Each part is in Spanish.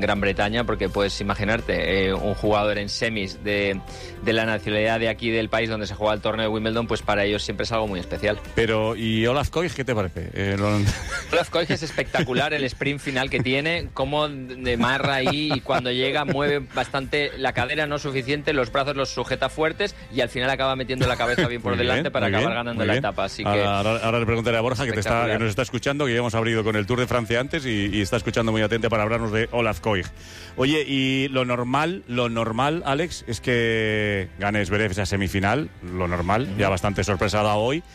Gran Bretaña, porque puedes imaginarte un jugador en semis de la nacionalidad de aquí del país donde se juega el torneo de Wimbledon, pues para ellos siempre es algo muy especial. Pero, ¿y Olaf Koig qué te parece? Olaf Koig es espectacular el sprint final que tiene, cómo de marra ahí y cuando llega mueve bastante la cadera, no suficiente, los brazos los sujeta fuertes y al final acaba metiendo la cabeza bien por delante para acabar ganando la etapa. Así que ahora le preguntaré a Borja, que nos está escuchando, que ya hemos abrido con el Tour de Francia antes y está escuchando muy atento para hablarnos de Olaf Koig. Oye, y lo normal, Alex, es que gane Zverev esa semifinal, lo normal, ya bastante sorpresa ha dado hoy.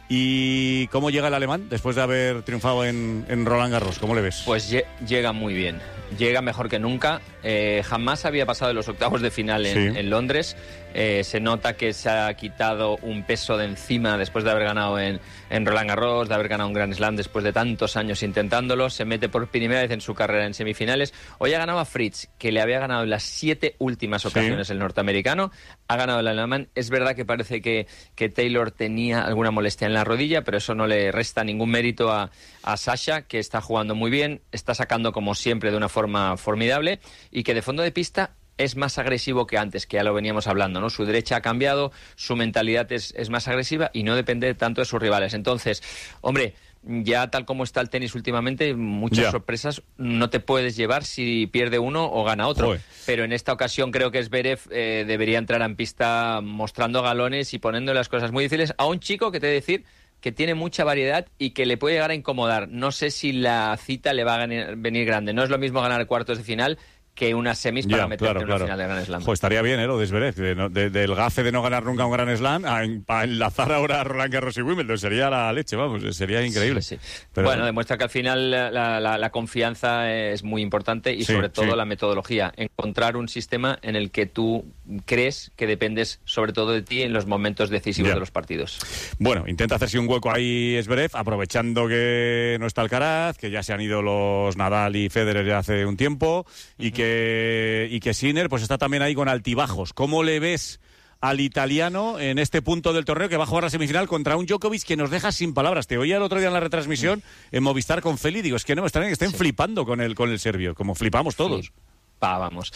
¿Y cómo llega el alemán después de haber triunfado en Roland Garros? ¿Cómo le ves? Pues llega muy bien, llega mejor que nunca. Jamás había pasado de los octavos de final en Londres. Se nota que se ha quitado un peso de encima después de haber ganado en Roland Garros, de haber ganado un Grand Slam después de tantos años intentándolo. Se mete por primera vez en su carrera en semifinales. Hoy ha ganado a Fritz, que le había ganado en las 7 últimas ocasiones el norteamericano. Ha ganado el alemán. Es verdad que parece que Taylor tenía alguna molestia en la rodilla, pero eso no le resta ningún mérito a Sasha, que está jugando muy bien, está sacando como siempre de una forma formidable y que de fondo de pista es más agresivo que antes, que ya lo veníamos hablando, ¿no? Su derecha ha cambiado, su mentalidad es más agresiva y no depende tanto de sus rivales. Entonces, hombre, ya tal como está el tenis últimamente, muchas sorpresas no te puedes llevar si pierde uno o gana otro. Joder. Pero en esta ocasión creo que Zverev debería entrar en pista mostrando galones y poniendo las cosas muy difíciles a un chico que te he de decir que tiene mucha variedad y que le puede llegar a incomodar. No sé si la cita le va a venir grande. No es lo mismo ganar cuartos de final que unas semis para meterte en una final de Grand Slam. Pues estaría bien, lo de Zverev, del gafe de no ganar nunca un Grand Slam a enlazar ahora a Roland Garros y Wimbledon. Sería la leche, vamos, sería increíble. Sí. Pero bueno, demuestra que al final la confianza es muy importante y sobre todo la metodología. Encontrar un sistema en el que tú crees que dependes sobre todo de ti en los momentos decisivos de los partidos. Bueno, intenta hacerse un hueco ahí Zverev, aprovechando que no está Alcaraz, que ya se han ido los Nadal y Federer ya hace un tiempo, y que Sinner pues está también ahí con altibajos. ¿Cómo le ves al italiano en este punto del torneo, que va a jugar la semifinal contra un Djokovic que nos deja sin palabras? Te oía el otro día en la retransmisión en Movistar con Feli, digo, es que no me extraña que estén flipando con el serbio, como flipamos todos. Vamos.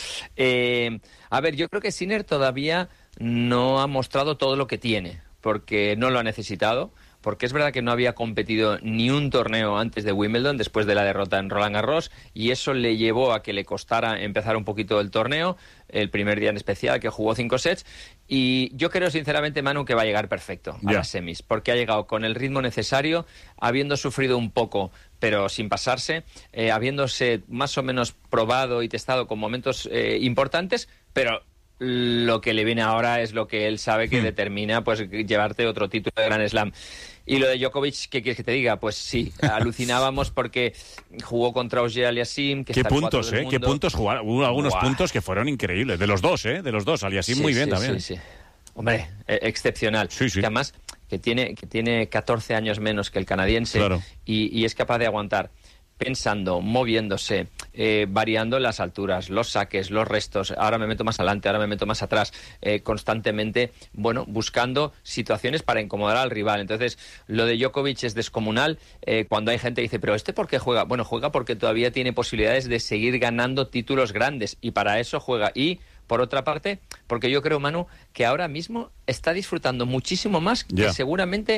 A ver, yo creo que Sinner todavía no ha mostrado todo lo que tiene, porque no lo ha necesitado. Porque es verdad que no había competido ni un torneo antes de Wimbledon, después de la derrota en Roland Garros, y eso le llevó a que le costara empezar un poquito el torneo, el primer día en especial, que jugó 5 sets, y yo creo sinceramente, Manu, que va a llegar perfecto a las semis, porque ha llegado con el ritmo necesario, habiendo sufrido un poco, pero sin pasarse, habiéndose más o menos probado y testado con momentos importantes, pero lo que le viene ahora es lo que él sabe que determina pues llevarte otro título de Grand Slam. Y lo de Djokovic, ¿qué quieres que te diga? Pues sí, alucinábamos porque jugó contra Auger Aliassime, que ¿Qué está puntos, el 4 del ¿Qué mundo. puntos jugaron? Hubo algunos puntos que fueron increíbles, de los dos, Aliassime muy bien también. Sí. Hombre, excepcional. Sí. Que además que tiene 14 años menos que el canadiense, claro. y es capaz de aguantar pensando, moviéndose, variando las alturas, los saques, los restos, ahora me meto más adelante, ahora me meto más atrás, constantemente, buscando situaciones para incomodar al rival. Entonces, lo de Djokovic es descomunal. Cuando hay gente que dice, ¿pero por qué juega? Bueno, juega porque todavía tiene posibilidades de seguir ganando títulos grandes, y para eso juega. Y, por otra parte, porque yo creo, Manu, que ahora mismo está disfrutando muchísimo más que seguramente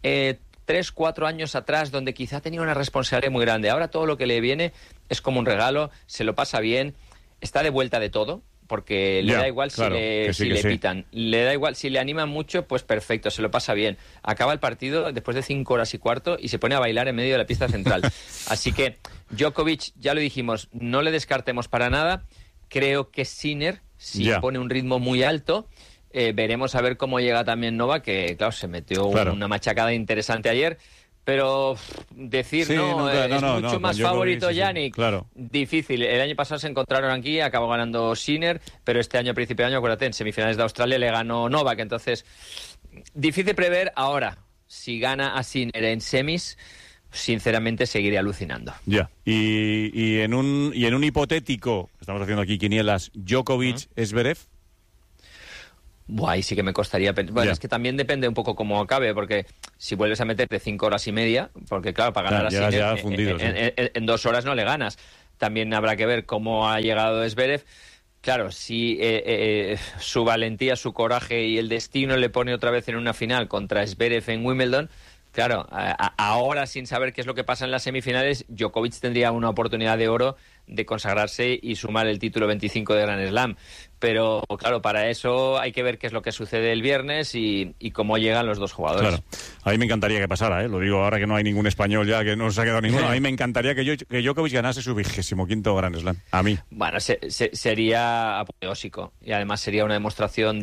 3-4 años atrás, donde quizá tenía una responsabilidad muy grande. Ahora todo lo que le viene es como un regalo, se lo pasa bien, está de vuelta de todo, porque le da igual si le pitan, le da igual, si le animan mucho, pues perfecto, se lo pasa bien. Acaba el partido después de 5 horas y cuarto y se pone a bailar en medio de la pista central. Así que Djokovic, ya lo dijimos, no le descartemos para nada. Creo que Sinner, si pone un ritmo muy alto, veremos a ver cómo llega también Novak, que claro, se metió una machacada interesante ayer, pero decir es mucho más favorito Jannik, difícil. El año pasado se encontraron aquí, acabó ganando Sinner, pero este año, a principio de año, acuérdate, en semifinales de Australia le ganó Novak, entonces difícil prever. Ahora, si gana a Sinner en semis, sinceramente seguiré alucinando. Y en un hipotético, estamos haciendo aquí quinielas, Djokovic-Zverev. Ahí sí que me costaría. Bueno, es que también depende un poco cómo acabe, porque si vuelves a meterte 5 horas y media, porque claro, para ganar a Sinner en 2 horas no le ganas. También habrá que ver cómo ha llegado Zverev. Claro, si su valentía, su coraje y el destino le pone otra vez en una final contra Zverev en Wimbledon, claro, ahora sin saber qué es lo que pasa en las semifinales, Djokovic tendría una oportunidad de oro de consagrarse y sumar el título 25 de Grand Slam. Pero claro, para eso hay que ver qué es lo que sucede el viernes y cómo llegan los dos jugadores. Claro, a mí me encantaría que pasara, lo digo ahora que no hay ningún español ya, que no se ha quedado ninguno. A mí me encantaría que Djokovic ganase su 25º Grand Slam. A mí. Bueno, sería apoteósico y además sería una demostración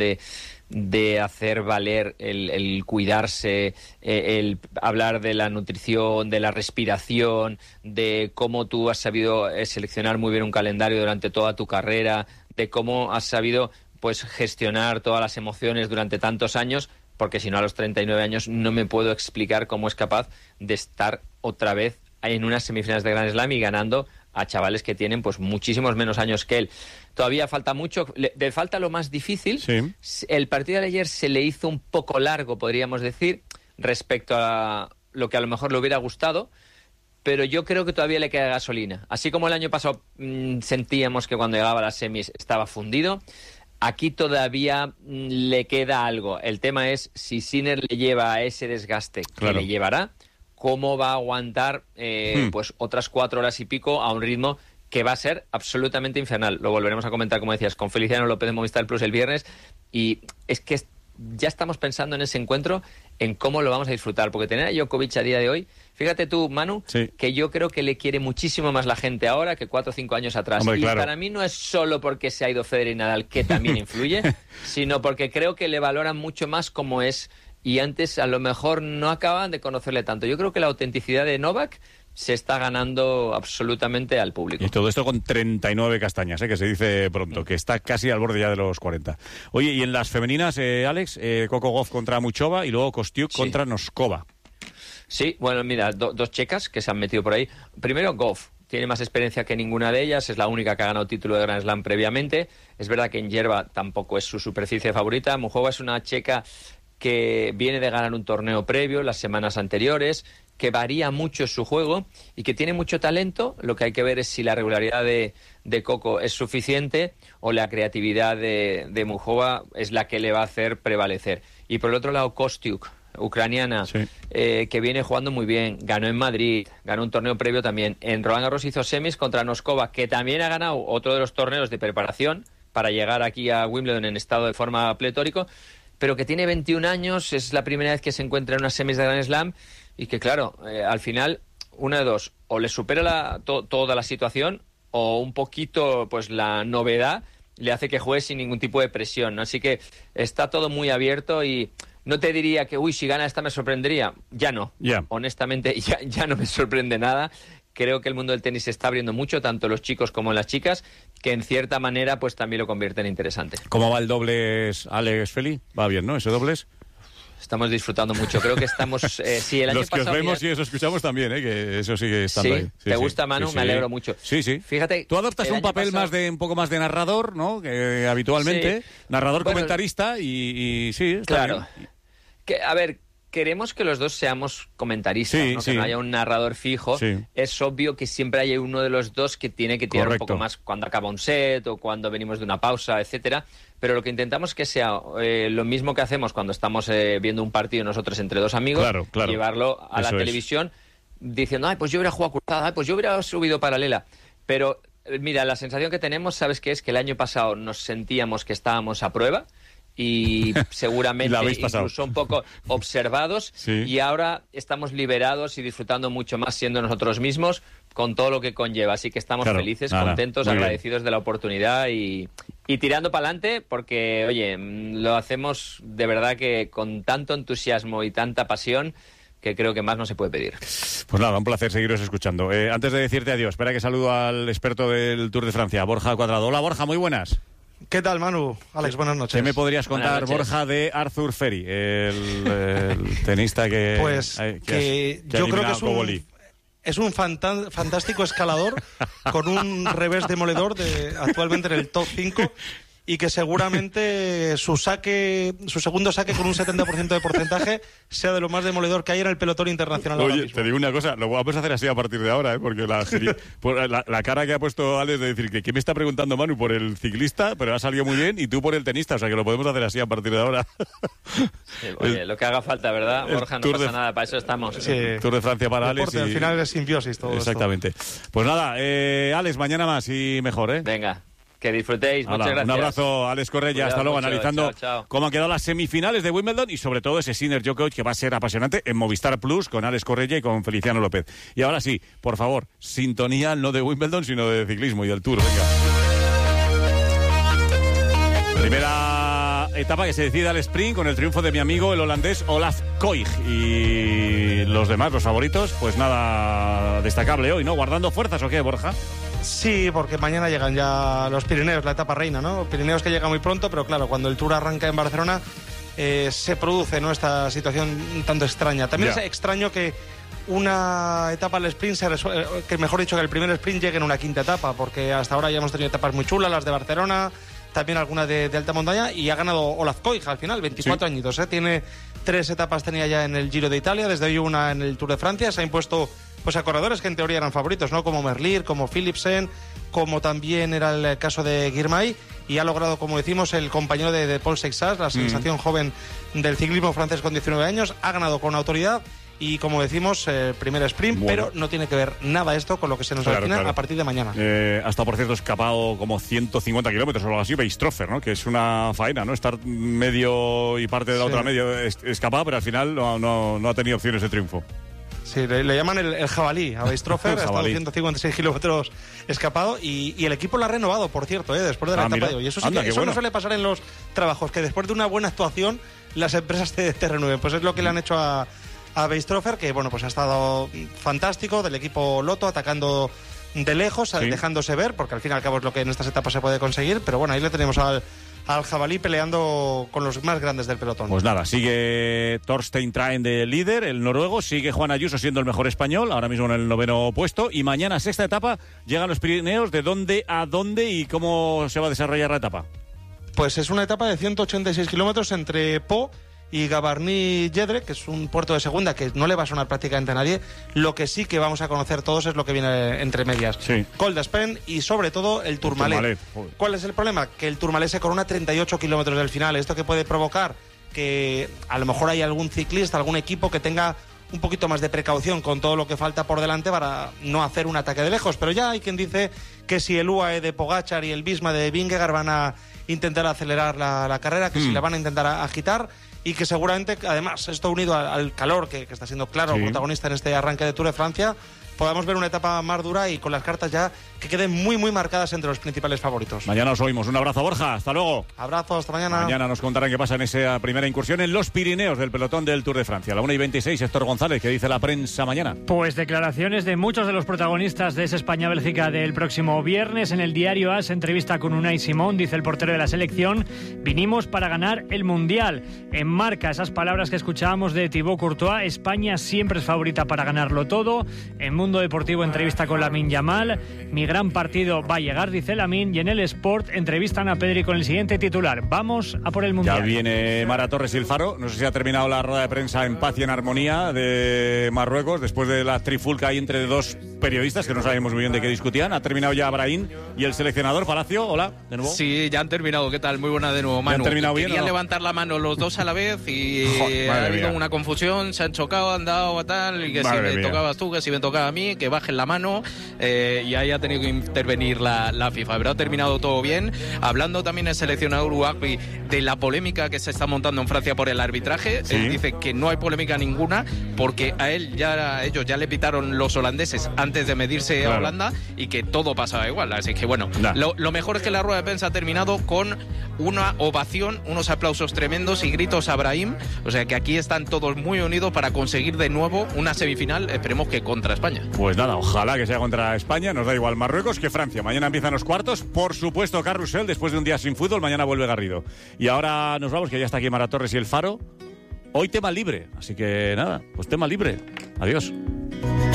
de hacer valer el cuidarse, el hablar de la nutrición, de la respiración, de cómo tú has sabido seleccionar muy bien un calendario durante toda tu carrera, de cómo has sabido pues gestionar todas las emociones durante tantos años, porque si no a los 39 años no me puedo explicar cómo es capaz de estar otra vez en unas semifinales de Grand Slam y ganando a chavales que tienen pues muchísimos menos años que él. Todavía falta mucho, le falta lo más difícil. Sí. El partido de ayer se le hizo un poco largo, podríamos decir, respecto a lo que a lo mejor le hubiera gustado, pero yo creo que todavía le queda gasolina. Así como el año pasado sentíamos que cuando llegaba a las semis estaba fundido, aquí todavía le queda algo. El tema es si Sinner le lleva a ese desgaste que le llevará, cómo va a aguantar pues otras 4 horas y pico a un ritmo que va a ser absolutamente infernal. Lo volveremos a comentar, como decías, con Feliciano López de Movistar Plus el viernes, y es que ya estamos pensando en ese encuentro, en cómo lo vamos a disfrutar, porque tener a Djokovic a día de hoy, fíjate tú, Manu, que yo creo que le quiere muchísimo más la gente ahora que 4 o 5 años atrás. Hombre, claro. Para mí no es solo porque se ha ido Federer y Nadal, que también influye, sino porque creo que le valoran mucho más como es, y antes a lo mejor no acaban de conocerle tanto. Yo creo que la autenticidad de Novak se está ganando absolutamente al público. Y todo esto con 39 castañas, que se dice pronto, que está casi al borde ya de los 40. Oye, y en las femeninas, Alex, Coco Gauff contra Muchova y luego Kostiuk contra Noskova. Sí, bueno, mira, dos checas que se han metido por ahí. Primero, Gauff. Tiene más experiencia que ninguna de ellas, es la única que ha ganado título de Grand Slam previamente. Es verdad que en hierba tampoco es su superficie favorita. Muchova es una checa que viene de ganar un torneo previo las semanas anteriores, que varía mucho su juego y que tiene mucho talento. Lo que hay que ver es si la regularidad de Coco es suficiente o la creatividad de Muchova es la que le va a hacer prevalecer. Y por el otro lado, Kostiuk, ucraniana, que viene jugando muy bien, ganó en Madrid, ganó un torneo previo también. En Roland Garros hizo semis contra Noskova, que también ha ganado otro de los torneos de preparación para llegar aquí a Wimbledon en estado de forma pletórico, pero que tiene 21 años, es la primera vez que se encuentra en unas semis de Grand Slam y que, claro, al final, una de dos, o le supera toda la situación o un poquito pues la novedad le hace que juegue sin ningún tipo de presión, ¿no? Así que está todo muy abierto y no te diría que, si gana esta me sorprendería. Ya no. Honestamente, ya no me sorprende nada. Creo que el mundo del tenis se está abriendo mucho, tanto los chicos como las chicas, que en cierta manera pues también lo convierten en interesante. ¿Cómo va el dobles, Alex Feli? Va bien, ¿no? ¿Ese dobles? Estamos disfrutando mucho. Creo que estamos... sí, el año los que pasado, os vemos y os escuchamos también, que eso sigue estando ahí. ¿Te gusta, Manu? Me alegro mucho. Sí. Fíjate, tú adoptas un papel un poco más de narrador, ¿no? Que habitualmente. Narrador, comentarista y sí, está bien. A ver, queremos que los dos seamos comentaristas, ¿no? Que no haya un narrador fijo. Es obvio que siempre hay uno de los dos que tiene que tirar un poco más cuando acaba un set o cuando venimos de una pausa, etcétera. Pero lo que intentamos es que sea lo mismo que hacemos cuando estamos viendo un partido nosotros entre dos amigos, llevarlo a la televisión diciendo, pues yo hubiera jugado cruzada, pues yo hubiera subido paralela. Pero mira, la sensación que tenemos, ¿sabes qué es? Que el año pasado nos sentíamos que estábamos a prueba y seguramente incluso un poco observados y ahora estamos liberados y disfrutando mucho más siendo nosotros mismos con todo lo que conlleva, así que estamos felices, contentos, agradecidos de la oportunidad y tirando para adelante porque, oye, lo hacemos de verdad que con tanto entusiasmo y tanta pasión que creo que más no se puede pedir. Pues nada, un placer seguiros escuchando. Antes de decirte adiós, espera que saludo al experto del Tour de Francia, Borja Cuadrado. Hola, Borja, muy buenas. ¿Qué tal, Manu? Alex, buenas noches. ¿Qué me podrías contar, Borja, de Arthur Ferry, el tenista que... Pues yo creo que es un fantástico escalador con un revés demoledor actualmente en el top 5 y que seguramente su segundo saque con un 70% de porcentaje sea de lo más demoledor que hay en el pelotón internacional. Oye, te digo una cosa, lo vamos a hacer así a partir de ahora, porque la cara que ha puesto Alex de decir que me está preguntando Manu por el ciclista, pero ha salido muy bien, y tú por el tenista, o sea que lo podemos hacer así a partir de ahora. Sí, oye, lo que haga falta, ¿verdad, Borja? No pasa nada, para eso estamos. Sí. Tour de Francia para Alex. Al final es simbiosis todo. Exactamente. Esto. Pues nada, Alex, mañana más y mejor, ¿eh? Venga. Que disfrutéis, muchas gracias. Un abrazo, Alex Correia. Hasta luego, analizando chao. cómo han quedado las semifinales de Wimbledon y sobre todo ese Sinner Djokovic, que va a ser apasionante en Movistar Plus con Alex Correia y con Feliciano López. Y ahora sí, por favor, sintonía no de Wimbledon, sino de ciclismo y del Tour. Venga. Primera etapa que se decide al sprint con el triunfo de mi amigo el holandés Olaf Koig. Y los demás, los favoritos, pues nada destacable hoy, ¿no? ¿Guardando fuerzas o qué, Borja? Sí, porque mañana llegan ya los Pirineos, la etapa reina, ¿no? Pirineos que llega muy pronto, pero claro, cuando el Tour arranca en Barcelona se produce, ¿no?, esta situación un tanto extraña. También es extraño que una etapa al sprint, que mejor dicho, que el primer sprint llegue en una quinta etapa, porque hasta ahora ya hemos tenido etapas muy chulas, las de Barcelona, también algunas de alta montaña, y ha ganado Olaf Koig al final, 24 añitos, ¿eh? Tiene 3 etapas, tenía ya en el Giro de Italia, desde hoy una en el Tour de Francia, se ha impuesto pues a corredores que en teoría eran favoritos, ¿no? Como Merlier, como Philipsen, como también era el caso de Girmay, y ha logrado, como decimos, el compañero de Paul Seixas, la sensación joven del ciclismo francés con 19 años, ha ganado con autoridad y, como decimos, primer sprint, pero no tiene que ver nada esto con lo que se nos avecina a partir de mañana. Hasta, por cierto, escapado como 150 kilómetros o algo así, Weistrofer, ¿no? Que es una faena, ¿no? Estar medio y parte de la otra medio escapado, pero al final no ha tenido opciones de triunfo. Sí, le llaman el jabalí a Weistrofer, ha estado 156 kilómetros escapado y el equipo lo ha renovado, por cierto, después de la etapa de hoy. Eso, no suele pasar en los trabajos, que después de una buena actuación las empresas te renueven. Pues es lo que le han hecho a Weistrofer, que bueno, pues ha estado fantástico, del equipo Lotto, atacando de lejos, dejándose ver, porque al fin y al cabo es lo que en estas etapas se puede conseguir, pero bueno, ahí le tenemos al jabalí peleando con los más grandes del pelotón. Pues nada, sigue Thorstein Traen de líder, el noruego, sigue Juan Ayuso siendo el mejor español, ahora mismo en el 9º puesto, y mañana, sexta etapa, llegan los Pirineos. ¿De dónde a dónde y cómo se va a desarrollar la etapa? Pues es una etapa de 186 kilómetros entre Po y Gavarnie-Jedre, que es un puerto de segunda que no le va a sonar prácticamente a nadie. Lo que sí que vamos a conocer todos es lo que viene entre medias. Col d'Espent y sobre todo el Tourmalet. ¿Cuál es el problema? Que el Tourmalet se corona 38 kilómetros del final. Esto que puede provocar que a lo mejor hay algún ciclista, algún equipo que tenga un poquito más de precaución con todo lo que falta por delante para no hacer un ataque de lejos. Pero ya hay quien dice que si el UAE de Pogačar y el Visma de Vingegaard van a intentar acelerar la carrera, que si la van a intentar agitar, y que seguramente, además, esto unido al calor, que está siendo claro protagonista en este arranque de Tour de Francia, podamos ver una etapa más dura y con las cartas ya que queden muy, muy marcadas entre los principales favoritos. Mañana os oímos. Un abrazo, Borja. Hasta luego. Abrazo, hasta mañana. Mañana nos contarán qué pasa en esa primera incursión en los Pirineos del pelotón del Tour de Francia. A la 1:26, Héctor González, ¿qué dice la prensa mañana? Pues declaraciones de muchos de los protagonistas de esa España-Bélgica del próximo viernes. En el diario AS, entrevista con Unai Simón, dice el portero de la selección: vinimos para ganar el Mundial. Enmarca esas palabras que escuchábamos de Thibaut Courtois: España siempre es favorita para ganarlo todo. En Mundo Deportivo, entrevista con Lamine Yamal: mi gran partido va a llegar, dice Lamine. Y en el Sport, entrevistan a Pedri con el siguiente titular: vamos a por el Mundial. Ya viene Mara Torres y el Faro. No sé si ha terminado la rueda de prensa en paz y en armonía de Marruecos, después de la trifulca ahí entre dos periodistas que no sabemos muy bien de qué discutían. Ha terminado ya Brahim y el seleccionador Palacio. Hola, de nuevo. Sí, ya han terminado. ¿Qué tal? Muy buena de nuevo, Manu. ¿Han terminado bien? Querían levantar la mano los dos a la vez y ha habido una confusión, se han chocado, han dado tal, y que si me tocabas tú, que si me tocaba a mí, que bajen la mano, y ahí ha tenido que intervenir la FIFA. Pero ha terminado todo bien. Hablando también el seleccionador Ouagbri de la polémica que se está montando en Francia por el arbitraje, él dice que no hay polémica ninguna porque a ellos ya le pitaron los holandeses antes de medirse a Holanda y que todo pasaba igual. Así que bueno, lo mejor es que la rueda de prensa ha terminado con una ovación, unos aplausos tremendos y gritos a Brahim. O sea que aquí están todos muy unidos para conseguir de nuevo una semifinal, esperemos que contra España. Pues nada, ojalá que sea contra España. Nos da igual Marruecos que Francia. Mañana empiezan los cuartos. Por supuesto, carrusel, después de un día sin fútbol. Mañana vuelve Garrido. Y ahora nos vamos, que ya está aquí Mara Torres y el Faro. Hoy tema libre, así que nada, pues tema libre. Adiós.